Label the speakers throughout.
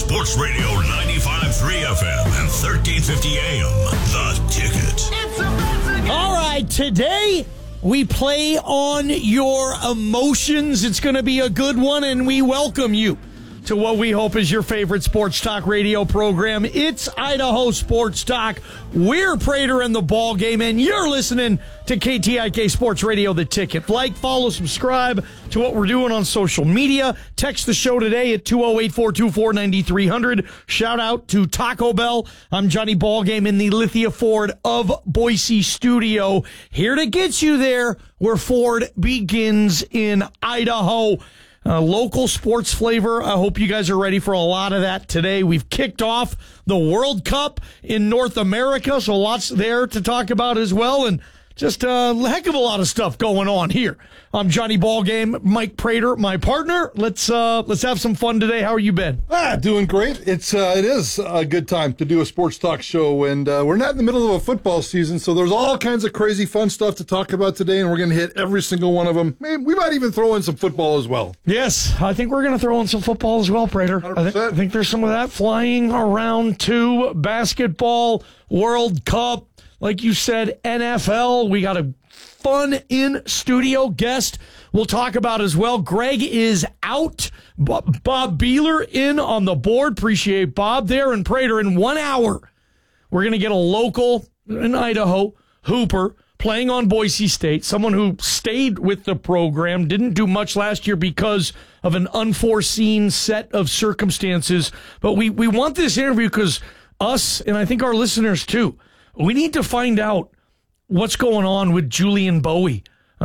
Speaker 1: Sports Radio 95.3 FM and 1350 AM. The Ticket.
Speaker 2: All right, today we play on your emotions. It's going to be a good one, and we welcome you to what we hope is your favorite sports talk radio program. It's Idaho Sports Talk. We're Prater in the ball game, and you're listening to KTIK Sports Radio, The Ticket. Like, follow, subscribe to what we're doing on social media. Text the show today at 208-424-9300. Shout out to Taco Bell. I'm Johnny Ballgame in the Lithia Ford of Boise studio. Here to get you there where Ford begins in Idaho. Local sports flavor. I hope you guys are ready for a lot of that today. We've kicked off the World Cup in North America, so lots there to talk about as well, and just a heck of a lot of stuff going on here. I'm Johnny Ballgame, Mike Prater, my partner. Let's have some fun today. How are you, Ben?
Speaker 3: Doing great. It is a good time to do a sports talk show, and we're not in the middle of a football season, so there's all kinds of crazy fun stuff to talk about today, and we're going to hit every single one of them. Maybe we might even throw in some football as well.
Speaker 2: Yes, I think we're going to throw in some football as well, Prater. I think there's some of that flying around too. Basketball, World Cup. Like you said, NFL, we got a fun in-studio guest we'll talk about as well. Greg is out. Bob Beeler in on the board. Appreciate Bob there. And Prater, in 1 hour, we're going to get a local in Idaho, Hooper, playing on Boise State, someone who stayed with the program, didn't do much last year because of an unforeseen set of circumstances. But we want this interview because us, and I think our listeners too, we need to find out what's going on with Julian Bowie.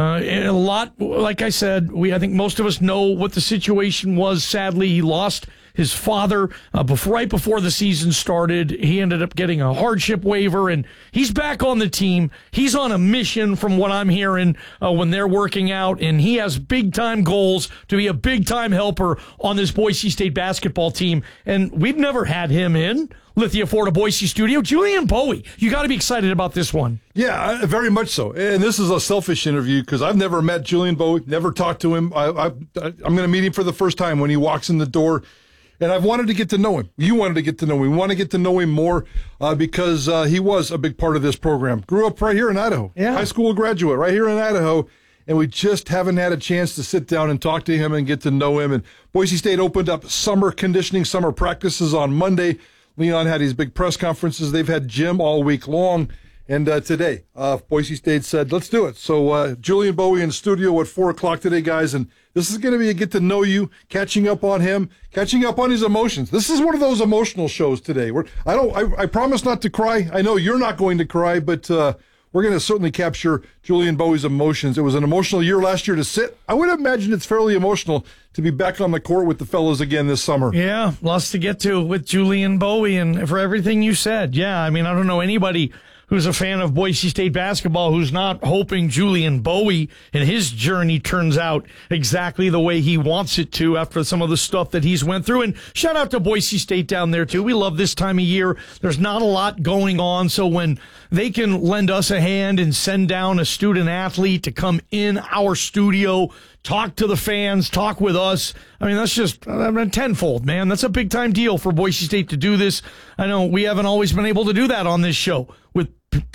Speaker 2: A lot, like I said, I think most of us know what the situation was. Sadly, he lost his father right before the season started. He ended up getting a hardship waiver, and he's back on the team. He's on a mission from what I'm hearing when they're working out, and he has big-time goals to be a big-time helper on this Boise State basketball team, and we've never had him in Lithia Ford Boise studio. Julian Bowie, you got to be excited about this one.
Speaker 3: Yeah, very much so. And this is a selfish interview because I've never met Julian Bowie, never talked to him. I'm going to meet him for the first time when he walks in the door. And I've wanted to get to know him. You wanted to get to know him. We want to get to know him more because he was a big part of this program. Grew up right here in Idaho.
Speaker 2: Yeah.
Speaker 3: High school graduate right here in Idaho. And we just haven't had a chance to sit down and talk to him and get to know him. And Boise State opened up summer conditioning, summer practices on Monday. Leon had his big press conferences. They've had gym all week long. And today, Boise State said, let's do it. So Julian Bowie in studio at 4 o'clock today, guys. And this is going to be a get to know you, catching up on him, catching up on his emotions. This is one of those emotional shows today. I promise not to cry. I know you're not going to cry, but we're going to certainly capture Julian Bowie's emotions. It was an emotional year last year to sit. I would imagine it's fairly emotional to be back on the court with the fellas again this summer.
Speaker 2: Yeah, lots to get to with Julian Bowie, and for everything you said. Yeah, I mean, I don't know anybody who's a fan of Boise State basketball who's not hoping Julian Bowie and his journey turns out exactly the way he wants it to after some of the stuff that he's went through. And shout out to Boise State down there, too. We love this time of year. There's not a lot going on, so when they can lend us a hand and send down a student athlete to come in our studio, talk to the fans, talk with us. I mean, that's just tenfold, man. That's a big-time deal for Boise State to do this. I know we haven't always been able to do that on this show with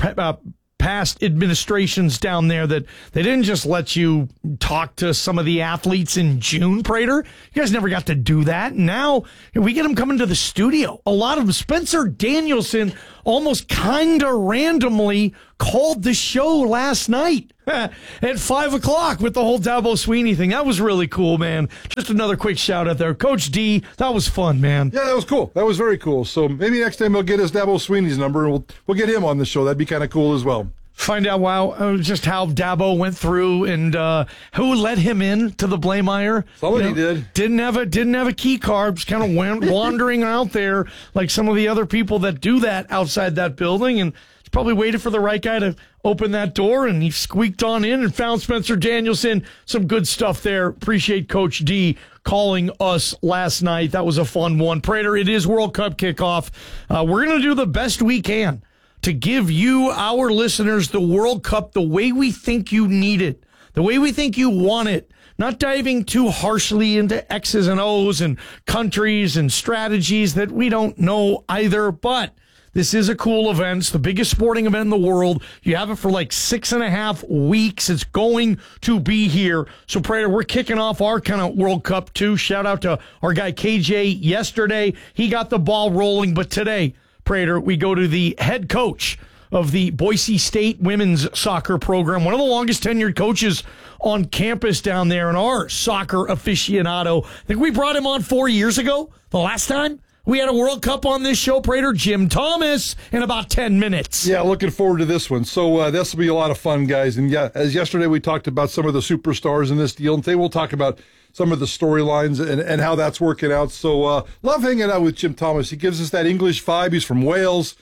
Speaker 2: past administrations down there, that they didn't just let you talk to some of the athletes in June, Prater. You guys never got to do that. Now we get them coming to the studio. A lot of them. Spencer Danielson almost kind of randomly called the show last night at 5 o'clock with the whole Dabo Sweeney thing. That was really cool, man. Just another quick shout out there. Coach D, that was fun, man.
Speaker 3: Yeah, that was cool. That was very cool. So maybe next time we'll get us Dabo Sweeney's number and we'll get him on the show. That'd be kind of cool as well.
Speaker 2: Find out just how Dabo went through and who let him in to the Blameyer.
Speaker 3: Somebody did.
Speaker 2: Didn't have a key card. Just kind of went wandering out there like some of the other people that do that outside that building, and probably waited for the right guy to open that door, and he squeaked on in and found Spencer Danielson. Some good stuff there. Appreciate Coach D calling us last night. That was a fun one. Prater, it is World Cup kickoff. We're going to do the best we can to give you, our listeners, the World Cup the way we think you need it, the way we think you want it, not diving too harshly into X's and O's and countries and strategies that we don't know either, but this is a cool event. It's the biggest sporting event in the world. You have it for like 6.5 weeks. It's going to be here. So, Prater, we're kicking off our kind of World Cup too. Shout out to our guy KJ yesterday. He got the ball rolling. But today, Prater, we go to the head coach of the Boise State women's soccer program, one of the longest tenured coaches on campus down there, and our soccer aficionado. I think we brought him on 4 years ago, the last time we had a World Cup on this show, Prater. Jim Thomas, in about 10 minutes.
Speaker 3: Yeah, looking forward to this one. So this will be a lot of fun, guys. And yeah, as yesterday we talked about some of the superstars in this deal, and today we'll talk about some of the storylines and how that's working out. So love hanging out with Jim Thomas. He gives us that English vibe. He's from Wales.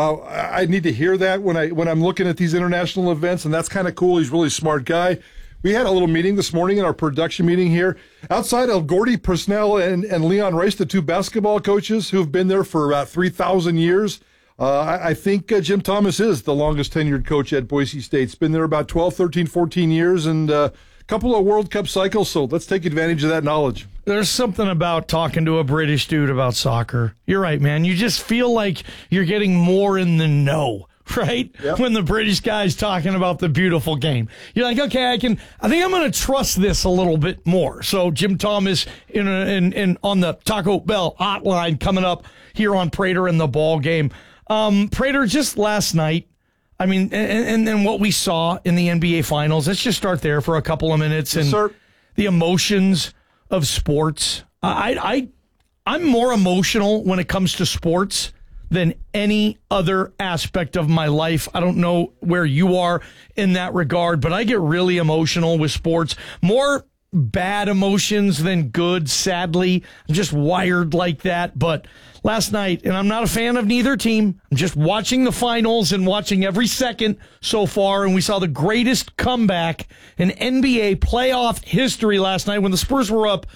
Speaker 3: I need to hear that when I'm looking at these international events, and that's kind of cool. He's a really smart guy. We had a little meeting this morning in our production meeting here. Outside of Gordy Personnel and Leon Rice, the two basketball coaches who've been there for about 3,000 years, I think Jim Thomas is the longest tenured coach at Boise State. He's been there about 12, 13, 14 years, and a couple of World Cup cycles, so let's take advantage of that knowledge.
Speaker 2: There's something about talking to a British dude about soccer. You're right, man. You just feel like you're getting more in the know. Right? Yep. When the British guy's talking about the beautiful game. You're like, okay, I think I'm going to trust this a little bit more. So Jim Thomas in on the Taco Bell hotline coming up here on Prater and the Ball Game. Prater, just last night, I mean, and what we saw in the NBA Finals, let's just start there for a couple of minutes.
Speaker 3: Yes, sir.
Speaker 2: The emotions of sports. I'm more emotional when it comes to sports than any other aspect of my life. I don't know where you are in that regard, but I get really emotional with sports. More bad emotions than good, sadly. I'm just wired like that. But last night, and I'm not a fan of neither team, I'm just watching the finals and watching every second so far, and we saw the greatest comeback in NBA playoff history last night when the Spurs were up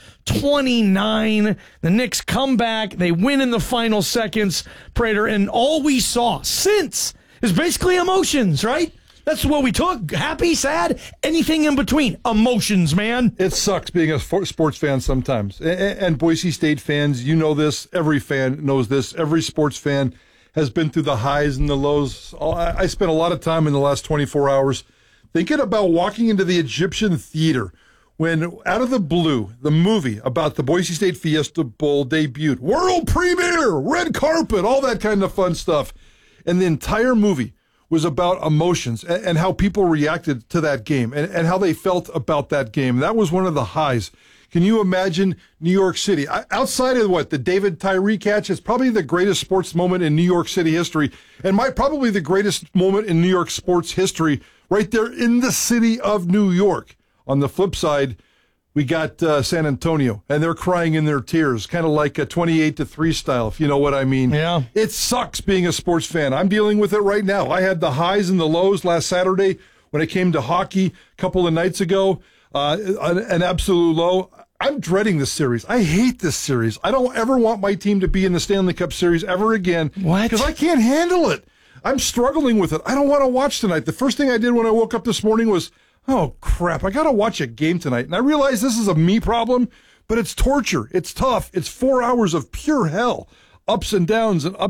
Speaker 2: 29. The Knicks come back. They win in the final seconds, Prater, and all we saw since is basically emotions, right? That's what we took. Happy, sad, anything in between. Emotions, man.
Speaker 3: It sucks being a sports fan sometimes. And Boise State fans, you know this. Every fan knows this. Every sports fan has been through the highs and the lows. I spent a lot of time in the last 24 hours thinking about walking into the Egyptian theater when, out of the blue, the movie about the Boise State Fiesta Bowl debuted. World premiere, red carpet, all that kind of fun stuff. And the entire movie was about emotions and how people reacted to that game and how they felt about that game. That was one of the highs. Can you imagine New York City? Outside of the David Tyree catch, it's probably the greatest sports moment in New York City history, and probably the greatest moment in New York sports history, right there in the city of New York. On the flip side, we got San Antonio, and they're crying in their tears, kind of like a 28-3 style, if you know what I mean.
Speaker 2: Yeah.
Speaker 3: It sucks being a sports fan. I'm dealing with it right now. I had the highs and the lows last Saturday when it came to hockey a couple of nights ago, an absolute low. I'm dreading this series. I hate this series. I don't ever want my team to be in the Stanley Cup Series ever again.
Speaker 2: What?
Speaker 3: Because I can't handle it. I'm struggling with it. I don't want to watch tonight. The first thing I did when I woke up this morning was, oh, crap, I got to watch a game tonight. And I realize this is a me problem, but it's torture. It's tough. It's 4 hours of pure hell, ups and downs and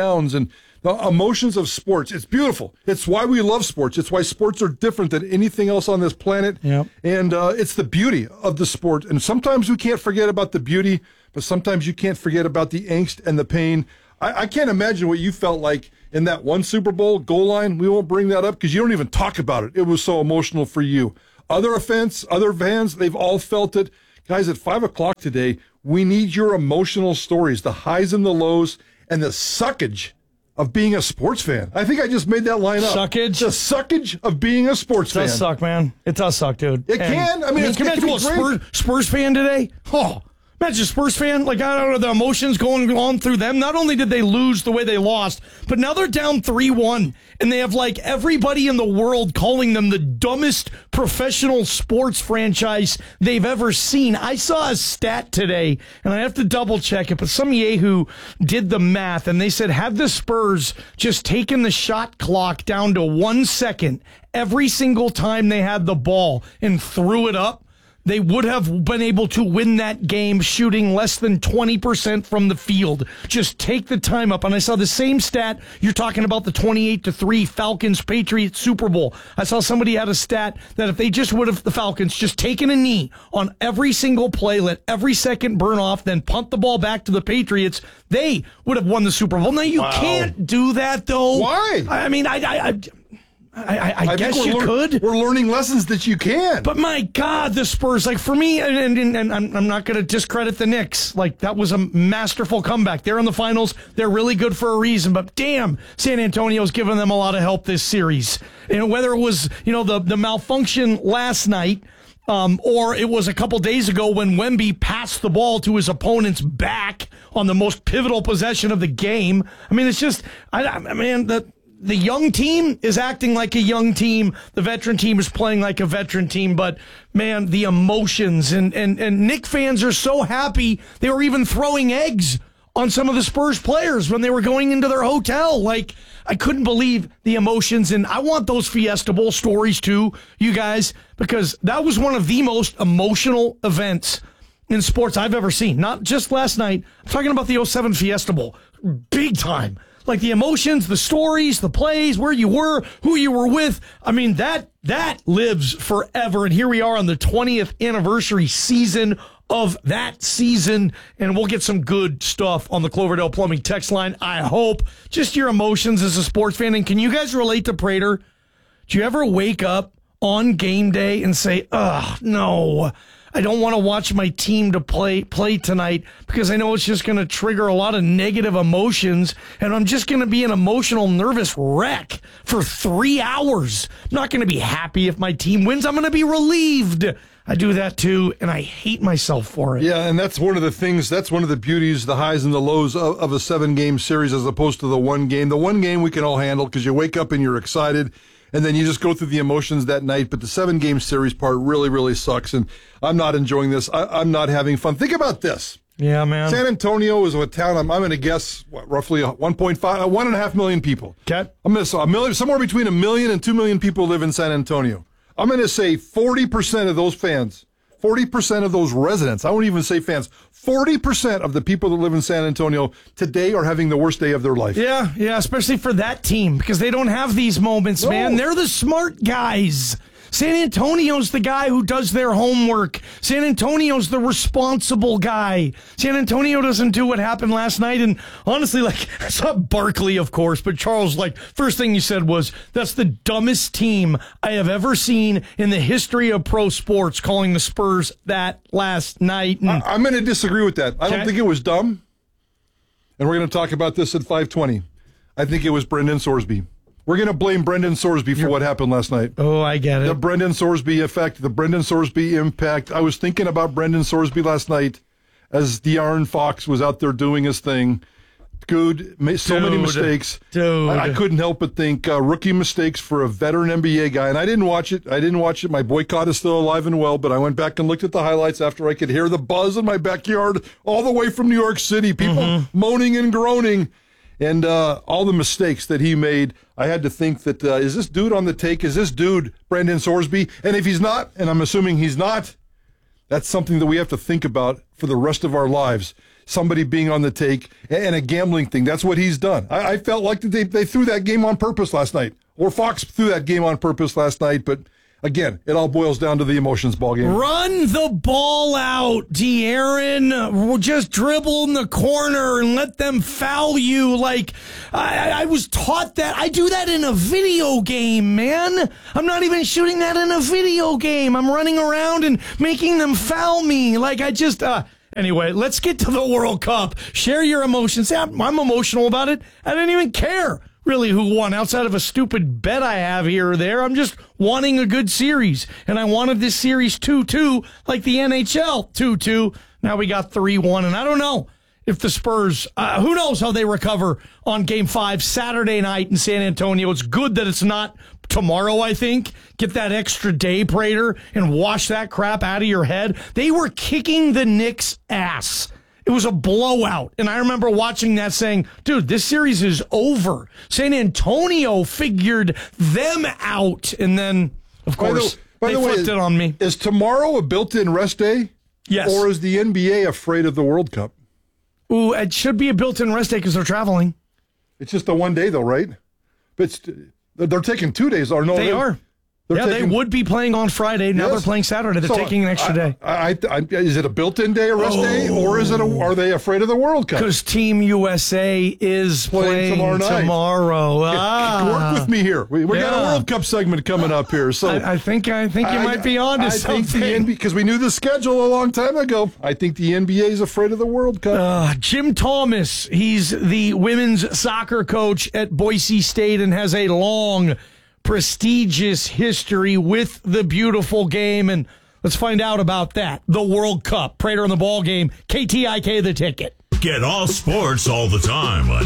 Speaker 3: the emotions of sports. It's beautiful. It's why we love sports. It's why sports are different than anything else on this planet.
Speaker 2: Yep.
Speaker 3: And it's the beauty of the sport. And sometimes we can't forget about the beauty, but sometimes you can't forget about the angst and the pain. I can't imagine what you felt like in that one Super Bowl goal line. We won't bring that up because you don't even talk about it. It was so emotional for you. Other fans, they've all felt it. Guys, at 5 o'clock today, we need your emotional stories, the highs and the lows, and the suckage of being a sports fan. I think I just made that line up.
Speaker 2: Suckage?
Speaker 3: The suckage of being a sports fan.
Speaker 2: It does suck, man. It does suck, dude.
Speaker 3: It can. I mean, it can be great.
Speaker 2: Spurs fan today? Oh, imagine a Spurs fan, like, I don't know, the emotions going on through them. Not only did they lose the way they lost, but now they're down 3-1, and they have, like, everybody in the world calling them the dumbest professional sports franchise they've ever seen. I saw a stat today, and I have to double-check it, but some yahoo did the math, and they said, had the Spurs just taken the shot clock down to 1 second every single time they had the ball and threw it up, they would have been able to win that game shooting less than 20% from the field. Just take the time up. And I saw the same stat. You're talking about the 28-3 Falcons-Patriots Super Bowl. I saw somebody had a stat that if they just would have, the Falcons, just taken a knee on every single play, let every second burn off, then punt the ball back to the Patriots, they would have won the Super Bowl. Now, you can't do that, though.
Speaker 3: Why?
Speaker 2: I mean, I guess you could.
Speaker 3: We're learning lessons that you can.
Speaker 2: But my God, the Spurs, like for me, and I'm not going to discredit the Knicks. Like that was a masterful comeback. They're in the finals. They're really good for a reason. But damn, San Antonio's given them a lot of help this series. And whether it was, the malfunction last night, or it was a couple days ago when Wemby passed the ball to his opponent's back on the most pivotal possession of the game. I mean, it's just, the young team is acting like a young team. The veteran team is playing like a veteran team. But, man, the emotions. And Knick fans are so happy they were even throwing eggs on some of the Spurs players when they were going into their hotel. Like, I couldn't believe the emotions. And I want those Fiesta Bowl stories, too, you guys, because that was one of the most emotional events in sports I've ever seen. Not just last night. I'm talking about the 07 Fiesta Bowl. Big time. Like the emotions, the stories, the plays, where you were, who you were with. I mean, that lives forever. And here we are on the 20th anniversary season of that season. And we'll get some good stuff on the Cloverdale Plumbing text line, I hope. Just your emotions as a sports fan. And can you guys relate to Prater? Do you ever wake up on game day and say, no, I don't want to watch my team to play tonight because I know it's just going to trigger a lot of negative emotions and I'm just going to be an emotional, nervous wreck for 3 hours. I'm not going to be happy if my team wins. I'm going to be relieved. I do that too, and I hate myself for it.
Speaker 3: Yeah, and that's one of the things, that's one of the beauties, the highs and the lows of a 7-game series as opposed to the one game. The one game we can all handle because you wake up and you're excited. And then you just go through the emotions that night. But the 7-game series part really, really sucks. And I'm not enjoying this. I'm not having fun. Think about this.
Speaker 2: Yeah, man.
Speaker 3: San Antonio is a town, I'm going to guess, roughly 1.5 million people.
Speaker 2: Okay.
Speaker 3: I'm going to say somewhere between 1 million and 2 million people live in San Antonio. I'm going to say 40% of those fans, 40% of those residents, I won't even say fans, 40% of the people that live in San Antonio today are having the worst day of their life.
Speaker 2: Yeah, especially for that team because they don't have these moments, man. They're the smart guys. San Antonio's the guy who does their homework. San Antonio's the responsible guy. San Antonio doesn't do what happened last night. And honestly, I saw Barkley, of course, but Charles, first thing you said was, that's the dumbest team I have ever seen in the history of pro sports, calling the Spurs that last night. And
Speaker 3: I'm going to disagree with that. I don't think it was dumb. And we're going to talk about this at 5:20. I think it was Brendan Sorsby. We're going to blame Brendan Sorsby for what happened last night.
Speaker 2: Oh, I get it.
Speaker 3: The Brendan Sorsby effect, the Brendan Sorsby impact. I was thinking about Brendan Sorsby last night as De'Aaron Fox was out there doing his thing. Good, so many mistakes.
Speaker 2: Dude.
Speaker 3: I couldn't help but think rookie mistakes for a veteran NBA guy. And I didn't watch it. My boycott is still alive and well, but I went back and looked at the highlights after I could hear the buzz in my backyard all the way from New York City. People moaning and groaning. And all the mistakes that he made, I had to think that, is this dude on the take? Is this dude Brendan Sorsby? And if he's not, and I'm assuming he's not, that's something that we have to think about for the rest of our lives. Somebody being on the take and a gambling thing. That's what he's done. I felt like they threw that game on purpose last night. Or Fox threw that game on purpose last night, but again, it all boils down to the emotions ball game.
Speaker 2: Run the ball out, De'Aaron. Just dribble in the corner and let them foul you. I was taught that. I do that in a video game, man. I'm not even shooting that in a video game. I'm running around and making them foul me. Anyway, let's get to the World Cup. Share your emotions. I'm emotional about it. I didn't even care really who won outside of a stupid bet I have here or there. I'm just wanting a good series. And I wanted this series 2-2 like the NHL 2-2. Now we got 3-1. And I don't know if the Spurs, who knows how they recover on Game 5 Saturday night in San Antonio. It's good that it's not tomorrow, I think. Get that extra day, Prater, and wash that crap out of your head. They were kicking the Knicks' ass. It was a blowout. And I remember watching that saying, dude, this series is over. San Antonio figured them out. And then, of course.
Speaker 3: By the way,
Speaker 2: flipped it on me.
Speaker 3: Is tomorrow a built-in rest day?
Speaker 2: Yes.
Speaker 3: Or is the NBA afraid of the World Cup?
Speaker 2: Ooh, it should be a built-in rest day because they're traveling.
Speaker 3: It's just a one day, though, right? But they're taking 2 days. Or no,
Speaker 2: They are. They would be playing on Friday. Now they're playing Saturday. They're taking an extra day.
Speaker 3: Is it a built-in day, a rest day, or are they afraid of the World Cup?
Speaker 2: Because Team USA is playing tomorrow.
Speaker 3: Work with me here. We got a World Cup segment coming up here. So
Speaker 2: I think you might be onto something.
Speaker 3: Because we knew the schedule a long time ago. I think the NBA is afraid of the World Cup.
Speaker 2: Jim Thomas, he's the women's soccer coach at Boise State and has a long, prestigious history with the beautiful game, and let's find out about that. The World Cup. Prater on the ball game. KTIK The Ticket.
Speaker 1: Get all sports all the time on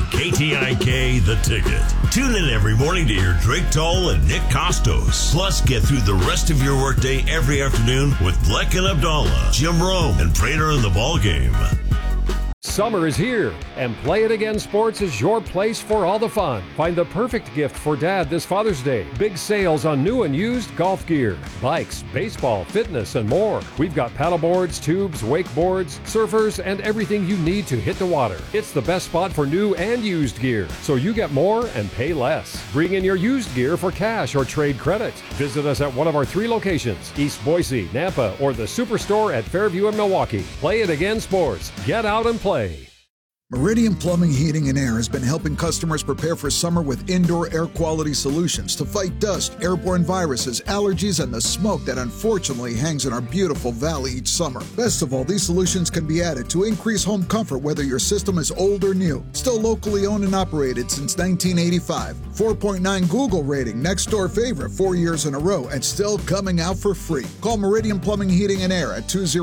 Speaker 1: KTIK The Ticket. Tune in every morning to hear Drake Toll and Nick Costos. Plus, get through the rest of your workday every afternoon with Bleck and Abdallah, Jim Rome, and Prater on the ball game.
Speaker 4: Summer is here, and Play It Again Sports is your place for all the fun. Find the perfect gift for Dad this Father's Day. Big sales on new and used golf gear, bikes, baseball, fitness, and more. We've got paddleboards, tubes, wakeboards, surfers, and everything you need to hit the water. It's the best spot for new and used gear, so you get more and pay less. Bring in your used gear for cash or trade credits. Visit us at one of our 3 locations, East Boise, Nampa, or the Superstore at Fairview and Milwaukee. Play It Again Sports. Get out and play.
Speaker 5: Meridian Plumbing, Heating, and Air has been helping customers prepare for summer with indoor air quality solutions to fight dust, airborne viruses, allergies, and the smoke that unfortunately hangs in our beautiful valley each summer. Best of all, these solutions can be added to increase home comfort whether your system is old or new. Still locally owned and operated since 1985. 4.9 Google rating, next door favorite 4 years in a row, and still coming out for free. Call Meridian Plumbing, Heating, and Air at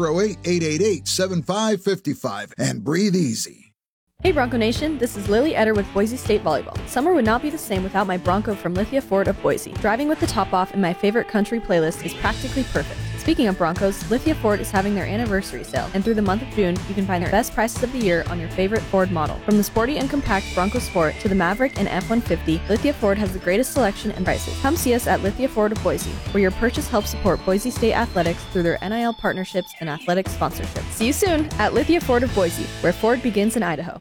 Speaker 5: 208-888-7555 and breathe easy.
Speaker 6: Hey Bronco Nation, this is Lily Eder with Boise State Volleyball. Summer would not be the same without my Bronco from Lithia Ford of Boise. Driving with the top off in my favorite country playlist is practically perfect. Speaking of Broncos, Lithia Ford is having their anniversary sale, and through the month of June, you can find their best prices of the year on your favorite Ford model. From the sporty and compact Bronco Sport to the Maverick and F-150, Lithia Ford has the greatest selection and prices. Come see us at Lithia Ford of Boise, where your purchase helps support Boise State athletics through their NIL partnerships and athletic sponsorships. See you soon at Lithia Ford of Boise, where Ford begins in Idaho.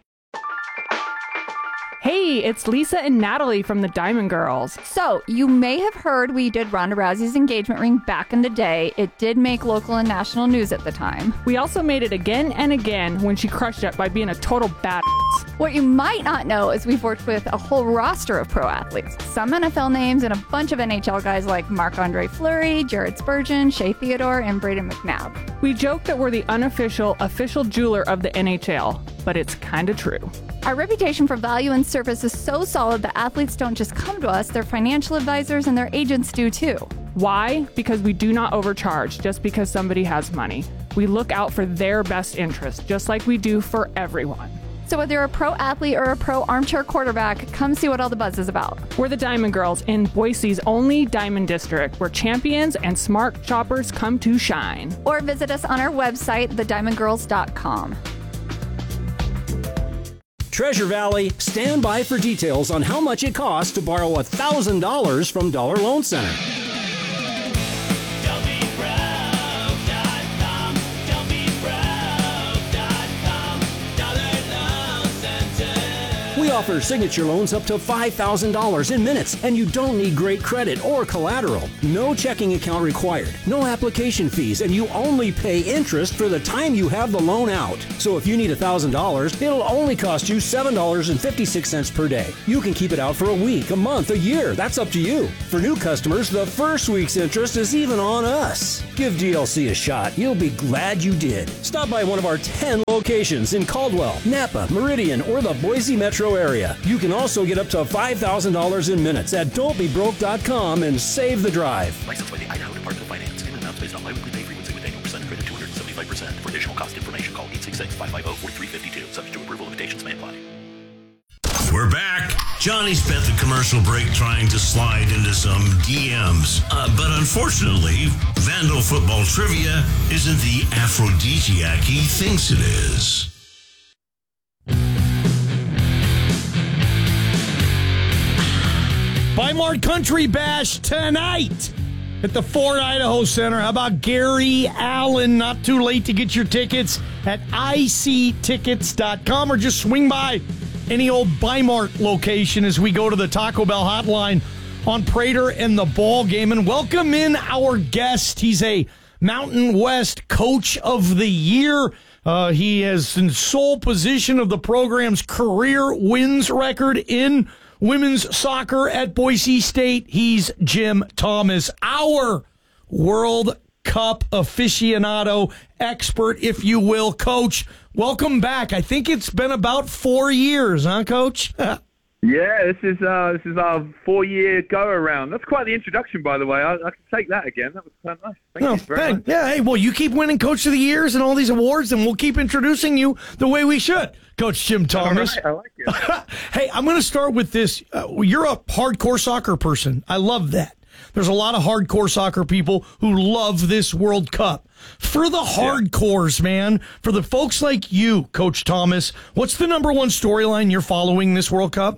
Speaker 7: Hey, it's Lisa and Natalie from the Diamond Girls.
Speaker 8: So, you may have heard we did Ronda Rousey's engagement ring back in the day. It did make local and national news at the time.
Speaker 7: We also made it again and again when she crushed it by being a total badass.
Speaker 8: What you might not know is we've worked with a whole roster of pro athletes. Some NFL names and a bunch of NHL guys like Marc-Andre Fleury, Jared Spurgeon, Shea Theodore, and Braden McNabb.
Speaker 7: We joke that we're the unofficial official jeweler of the NHL, but it's kinda true.
Speaker 8: Our reputation for value and service is so solid that athletes don't just come to us, their financial advisors and their agents do too.
Speaker 7: Why? Because we do not overcharge just because somebody has money. We look out for their best interest, just like we do for everyone.
Speaker 8: So whether you're a pro athlete or a pro armchair quarterback, come see what all the buzz is about.
Speaker 7: We're the Diamond Girls in Boise's only Diamond District, where champions and smart shoppers come to shine.
Speaker 8: Or visit us on our website, thediamondgirls.com.
Speaker 9: Treasure Valley, stand by for details on how much it costs to borrow $1,000 from Dollar Loan Center. We offer signature loans up to $5,000 in minutes, and you don't need great credit or collateral. No checking account required, no application fees, and you only pay interest for the time you have the loan out. So if you need $1,000, it'll only cost you $7.56 per day. You can keep it out for a week, a month, a year. That's up to you. For new customers, the first week's interest is even on us. Give DLC a shot. You'll be glad you did. Stop by one of our 10 locations in Caldwell, Napa, Meridian, or the Boise metro area. You can also get up to $5,000 in minutes at don'tbebroke.com and save the drive.
Speaker 10: Licensed by the Idaho Department of Finance. Payment amounts based on biweekly pay frequency with annual percent credit 275%. For additional cost information, call 866-550-4352. Subject to approval, limitations may apply.
Speaker 1: We're back. Johnny spent the commercial break trying to slide into some DMs. But unfortunately, Vandal football trivia isn't the aphrodisiac he thinks it is.
Speaker 2: By Mark Country Bash tonight. at the Ford Idaho Center. How about Gary Allen? Not too late to get your tickets at ictickets.com or just swing by any old Bi-Mart location as we go to the Taco Bell hotline on Prater and the Ball Game. And welcome in our guest. He's a Mountain West Coach of the Year. He is in sole position of the program's career wins record in women's soccer at Boise State. He's Jim Thomas, our World Cup aficionado, expert, if you will. Coach, welcome back. I think it's been about 4 years, huh, Coach?
Speaker 11: Yeah, this is our 4-year go-around. That's quite the introduction, by the way. I can take that again. That was quite nice. Thank you very much.
Speaker 2: Yeah, hey, well, you keep winning Coach of the Years and all these awards, and we'll keep introducing you the way we should, Coach Jim Thomas.
Speaker 11: All right, I like it.
Speaker 2: Hey, I'm going to start with this. You're a hardcore soccer person. I love that. There's a lot of hardcore soccer people who love this World Cup. For the hardcores, man, for the folks like you, Coach Thomas, what's the number one storyline you're following this World Cup?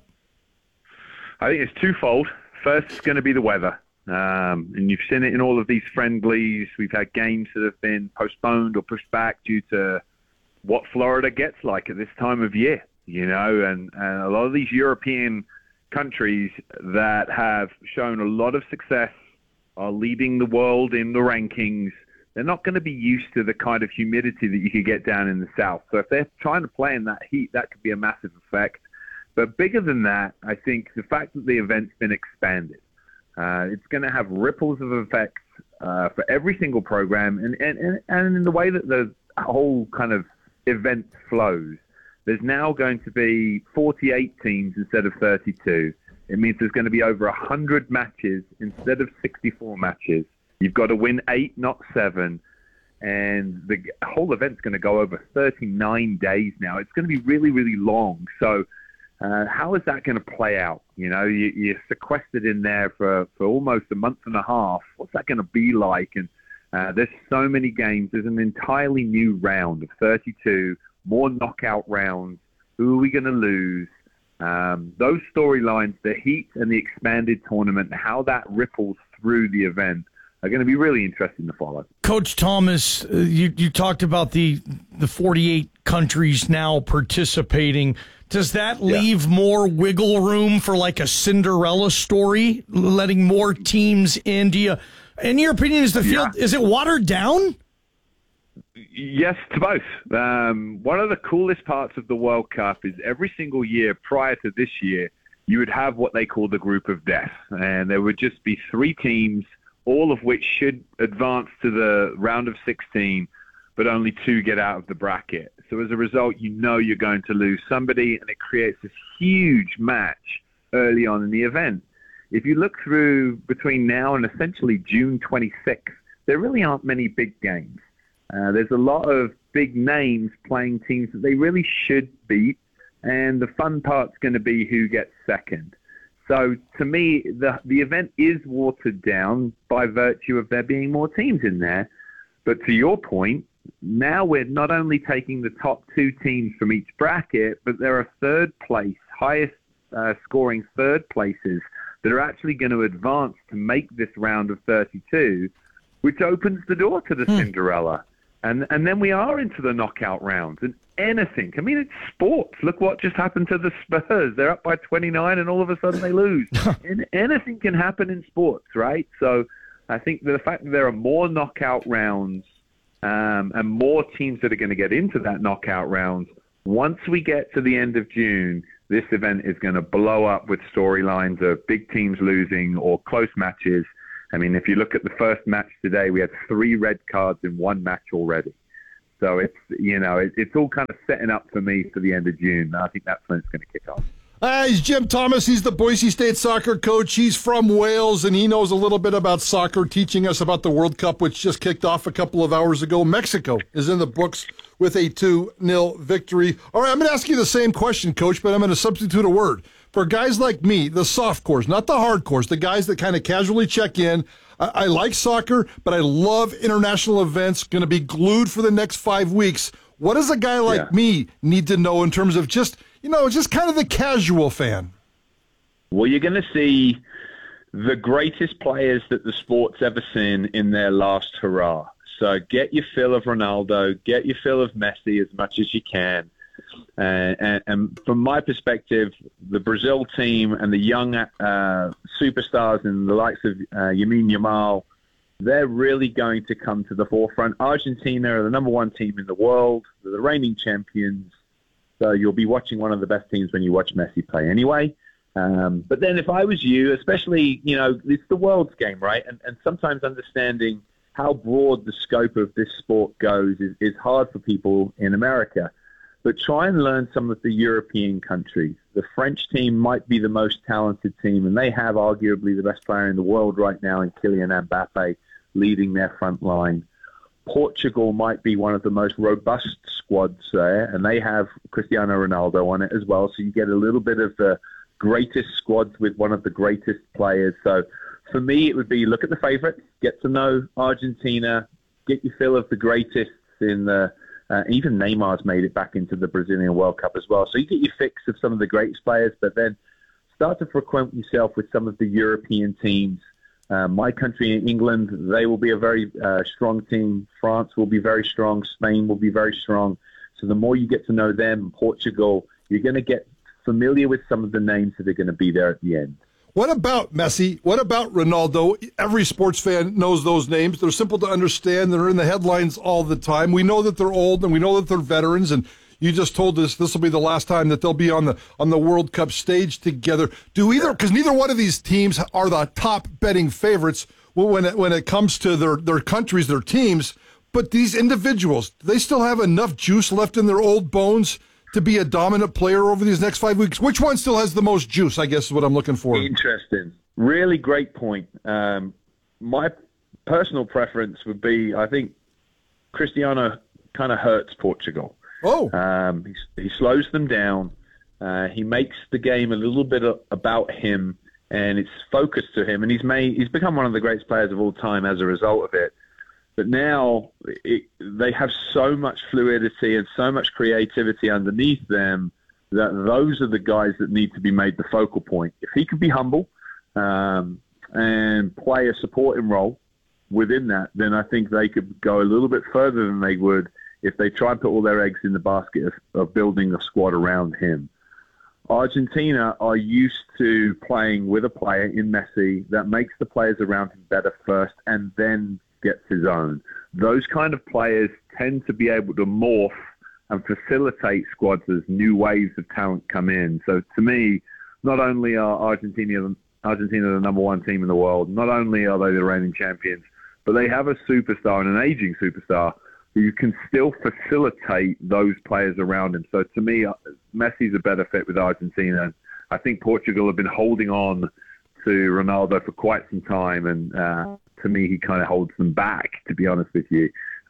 Speaker 11: I think it's twofold. First, it's going to be the weather. And you've seen it in all of these friendlies. We've had games that have been postponed or pushed back due to what Florida gets like at this time of year, you know, and a lot of these European countries that have shown a lot of success are leading the world in the rankings. They're not going to be used to the kind of humidity that you could get down in the south. So if they're trying to play in that heat, that could be a massive effect. But bigger than that, I think the fact that the event's been expanded, it's going to have ripples of effects for every single program. And in the way that the whole kind of event flows, there's now going to be 48 teams instead of 32. It means there's going to be over 100 matches instead of 64 matches. You've got to win 8, not 7. And the whole event's going to go over 39 days now. It's going to be really, really long. So how is that going to play out? You know, you're sequestered in there for almost a month and a half. What's that going to be like? And there's so many games. There's an entirely new round of 32, more knockout rounds. Who are we going to lose? Those storylines, the heat and the expanded tournament, how that ripples through the event are going to be really interesting to follow.
Speaker 2: Coach Thomas, you talked about the 48 countries now participating. Does that leave more wiggle room for like a Cinderella story, letting more teams in? In your opinion, is the field is it watered down?
Speaker 11: Yes, to both. One of the coolest parts of the World Cup is every single year prior to this year, you would have what they call the group of death. And there would just be 3 teams, all of which should advance to the round of 16, but only 2 get out of the bracket. So as a result, you know you're going to lose somebody, and it creates this huge match early on in the event. If you look through between now and essentially June 26th, there really aren't many big games. There's a lot of big names playing teams that they really should beat, and the fun part's going to be who gets second. So to me, the event is watered down by virtue of there being more teams in there. But to your point, now we're not only taking the top 2 teams from each bracket, but there are third place, highest scoring third places that are actually going to advance to make this round of 32, which opens the door to the Cinderella. And then we are into the knockout rounds. And anything, I mean, it's sports. Look what just happened to the Spurs. They're up by 29 and all of a sudden they lose. And anything can happen in sports, right? So I think the fact that there are more knockout rounds and more teams that are going to get into that knockout rounds, once we get to the end of June, this event is going to blow up with storylines of big teams losing or close matches. I mean, if you look at the first match today, we had 3 red cards in 1 match already. So it's, you know, it's all kind of setting up for me for the end of June. I think that's when it's going to kick off.
Speaker 3: He's Jim Thomas. He's the Boise State soccer coach. He's from Wales, and he knows a little bit about soccer, teaching us about the World Cup, which just kicked off a couple of hours ago. Mexico is in the books with a 2-0 victory. All right, I'm going to ask you the same question, Coach, but I'm going to substitute a word. For guys like me, the softcores, not the hardcores, the guys that kind of casually check in, I like soccer, but I love international events, going to be glued for the next 5 weeks. What does a guy like me need to know in terms of just kind of the casual fan?
Speaker 11: Well, you're going to see the greatest players that the sport's ever seen in their last hurrah. So get your fill of Ronaldo, get your fill of Messi as much as you can. And from my perspective, the Brazil team and the young superstars and the likes of Lamine Yamal, they're really going to come to the forefront. Argentina are the number one team in the world. They're the reigning champions. So you'll be watching one of the best teams when you watch Messi play anyway. But then if I was you, especially, it's the world's game, right? And sometimes understanding how broad the scope of this sport goes is hard for people in America. But try and learn some of the European countries. The French team might be the most talented team, and they have arguably the best player in the world right now in Kylian Mbappe leading their front line. Portugal might be one of the most robust squads there, and they have Cristiano Ronaldo on it as well. So you get a little bit of the greatest squads with one of the greatest players. So for me, it would be look at the favorites, get to know Argentina, get your fill of the greatest in the even Neymar's made it back into the Brazilian World Cup as well. So you get your fix of some of the greatest players, but then start to frequent yourself with some of the European teams. My country, England, they will be a very strong team. France will be very strong. Spain will be very strong. So the more you get to know them, Portugal, you're going to get familiar with some of the names that are going to be there at the end.
Speaker 3: What about Messi? What about Ronaldo? Every sports fan knows those names. They're simple to understand. They're in the headlines all the time. We know that they're old and we know that they're veterans. And you just told us this will be the last time that they'll be on the World Cup stage together. Because neither one of these teams are the top betting favorites when it comes to their countries, their teams. But these individuals, do they still have enough juice left in their old bones to be a dominant player over these next 5 weeks? Which one still has the most juice, I guess is what I'm looking for.
Speaker 11: Interesting. Really great point. My personal preference would be, I think Cristiano kind of hurts Portugal.
Speaker 3: Oh.
Speaker 11: He slows them down. He makes the game a little bit about him, and it's focused to him. And he's become one of the greatest players of all time as a result of it. But now they have so much fluidity and so much creativity underneath them that those are the guys that need to be made the focal point. If he could be humble and play a supporting role within that, then I think they could go a little bit further than they would if they try and put all their eggs in the basket of building a squad around him. Argentina are used to playing with a player in Messi that makes the players around him better first and then gets his own. Those kind of players tend to be able to morph and facilitate squads as new waves of talent come in. So to me, not only are Argentina the number one team in the world, not only are they the reigning champions, but they have a superstar and an aging superstar who can still facilitate those players around him. So to me, Messi's a better fit with Argentina. I think Portugal have been holding on to Ronaldo for quite some time, and to me, he kind of holds them back, to be honest with you.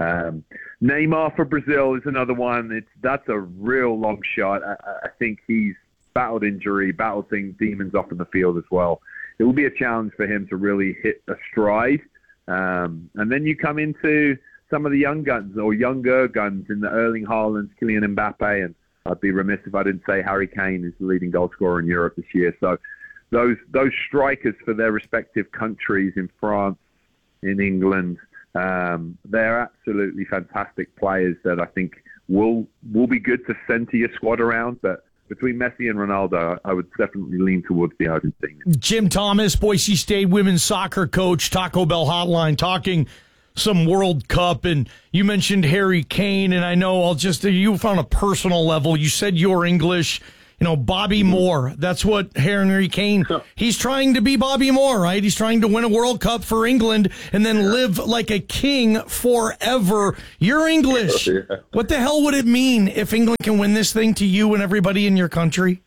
Speaker 11: Neymar for Brazil is another one. That's a real long shot. I think he's battled injury, battled demons off in the field as well. It will be a challenge for him to really hit a stride. And then you come into some of the young guns or younger guns in the Erling Haaland, Kylian Mbappe, and I'd be remiss if I didn't say Harry Kane is the leading goal scorer in Europe this year. So those strikers for their respective countries in France, in England, they're absolutely fantastic players that I think will be good to center your squad around. But between Messi and Ronaldo, I would definitely lean towards the Argentinians.
Speaker 2: Jim Thomas, Boise State women's soccer coach, Taco Bell Hotline, talking some World Cup, and you mentioned Harry Kane, and I know you on a personal level, you said you're English. Bobby Moore, that's what Harry Kane, he's trying to be Bobby Moore, right? He's trying to win a World Cup for England and then live like a king forever. You're English. Yeah. What the hell would it mean if England can win this thing to you and everybody in your country?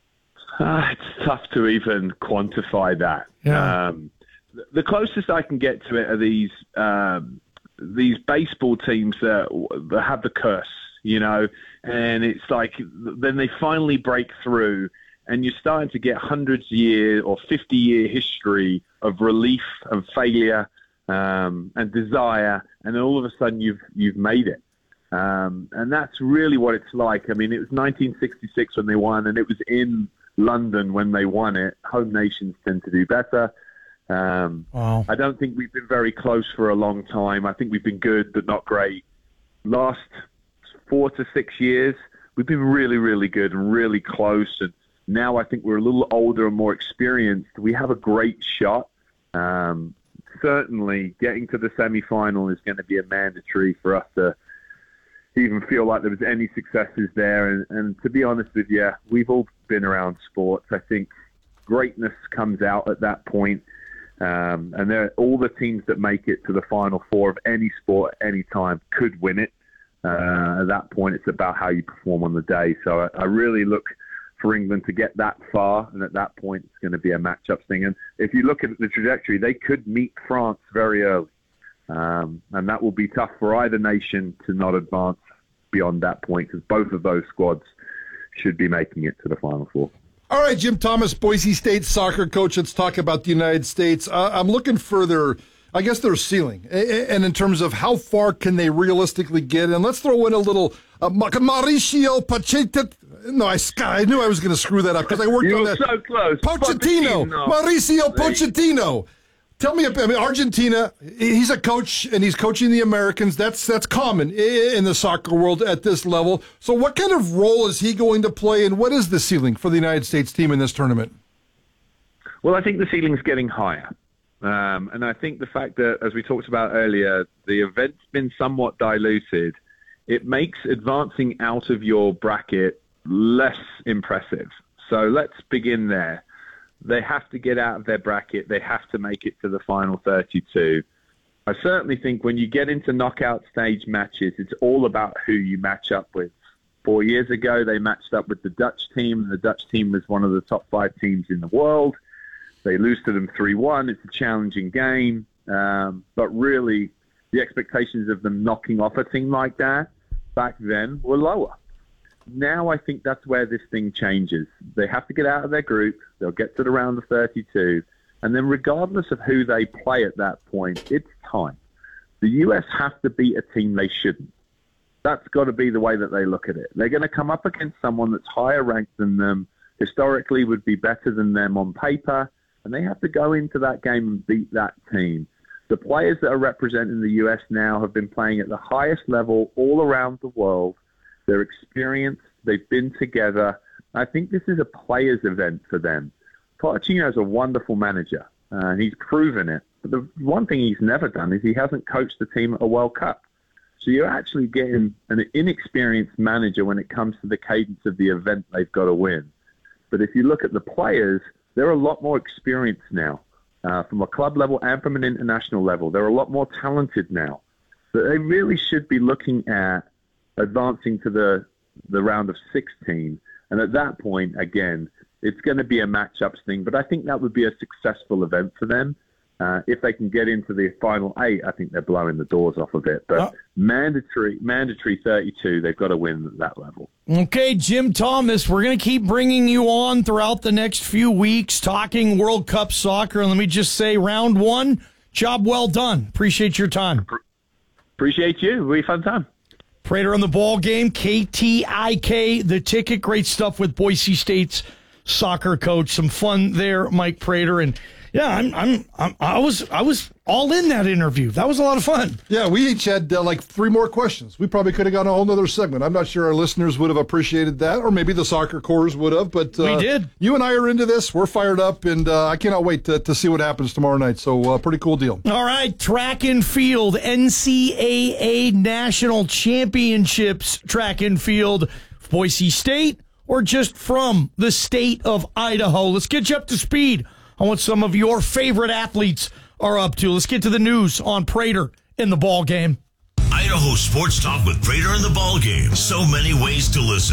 Speaker 11: It's tough to even quantify that.
Speaker 2: Yeah.
Speaker 11: The closest I can get to it are these baseball teams that have the curse, and it's like then they finally break through, and you're starting to get 100-year or 50-year history of relief and failure and desire, and then all of a sudden you've made it. And that's really what it's like. I mean, it was 1966 when they won, and it was in London when they won it. Home nations tend to do better. I don't think we've been very close for a long time. I think we've been good, but not great. Last 4 to 6 years, we've been really, really good and really close. And now I think we're a little older and more experienced. We have a great shot. Certainly, getting to the semifinal is going to be a mandatory for us to even feel like there was any successes there. And to be honest with you, we've all been around sports. I think greatness comes out at that point. And all the teams that make it to the Final Four of any sport at any time could win it. At that point, it's about how you perform on the day. So I really look for England to get that far, and at that point, it's going to be a matchup thing. And if you look at the trajectory, they could meet France very early. And that will be tough for either nation to not advance beyond that point, because both of those squads should be making it to the Final Four.
Speaker 3: All right, Jim Thomas, Boise State soccer coach. Let's talk about the United States. I'm looking for their ceiling, and in terms of how far can they realistically get. And let's throw in a little Mauricio Pochettino. No, I knew I was going to screw that up because I worked on that.
Speaker 11: You were so close.
Speaker 3: Pochettino. Mauricio Pochettino. Tell me, Argentina, he's a coach, and he's coaching the Americans. That's common in the soccer world at this level. So what kind of role is he going to play, and what is the ceiling for the United States team in this tournament?
Speaker 11: Well, I think the ceiling's getting higher. And I think the fact that, as we talked about earlier, the event's been somewhat diluted, it makes advancing out of your bracket less impressive. So let's begin there. They have to get out of their bracket. They have to make it to the final 32. I certainly think when you get into knockout stage matches, it's all about who you match up with. 4 years ago, they matched up with the Dutch team. The Dutch team was one of the top 5 teams in the world. They lose to them 3-1. It's a challenging game. But really, the expectations of them knocking off a team like that back then were lower. Now I think that's where this thing changes. They have to get out of their group. They'll get to the round of 32. And then regardless of who they play at that point, it's time. The U.S. have to beat a team they shouldn't. That's got to be the way that they look at it. They're going to come up against someone that's higher ranked than them, historically would be better than them on paper, and they have to go into that game and beat that team. The players that are representing the U.S. now have been playing at the highest level all around the world. They're experienced. They've been together. I think this is a players' event for them. Pochettino is a wonderful manager, and he's proven it. But the one thing he's never done is he hasn't coached the team at a World Cup. So you're actually getting an inexperienced manager when it comes to the cadence of the event they've got to win. But if you look at the players, they're a lot more experienced now, from a club level and from an international level. They're a lot more talented now. But they really should be looking at advancing to the round of 16. And at that point, again, it's going to be a matchups thing. But I think that would be a successful event for them. If they can get into the final 8, I think they're blowing the doors off of it. But mandatory 32, they've got to win at that level.
Speaker 2: Okay, Jim Thomas, we're going to keep bringing you on throughout the next few weeks, talking World Cup soccer. And let me just say, round 1, job well done. Appreciate your time.
Speaker 11: Appreciate you. It'll be a fun time.
Speaker 2: Prater on the ball game, KTIK, the ticket. Great stuff with Boise State's soccer coach. Some fun there, Mike Prater. And yeah, I was all in that interview. That was a lot of fun.
Speaker 3: Yeah, we each had like 3 more questions. We probably could have gone a whole nother segment. I'm not sure our listeners would have appreciated that, or maybe the soccer cores would have. But
Speaker 2: we did.
Speaker 3: You and I are into this. We're fired up, and I cannot wait to see what happens tomorrow night. So pretty cool deal.
Speaker 2: All right, track and field, NCAA National Championships track and field, Boise State, or just from the state of Idaho. Let's get you up to speed on what some of your favorite athletes are up to. Let's get to the news on Prater in the ball game.
Speaker 1: Idaho Sports Talk with Prater in the ball game. So many ways to listen.